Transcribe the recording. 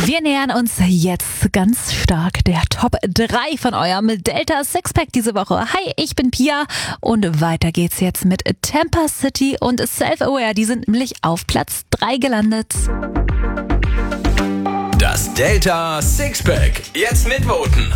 Wir nähern uns jetzt ganz stark der Top 3 von eurem Delta Sixpack diese Woche. Hi, ich bin Pia und weiter geht's jetzt mit Tampa City und Self-Aware. Die sind nämlich auf Platz 3 gelandet. Das Delta Sixpack. Jetzt mitvoten.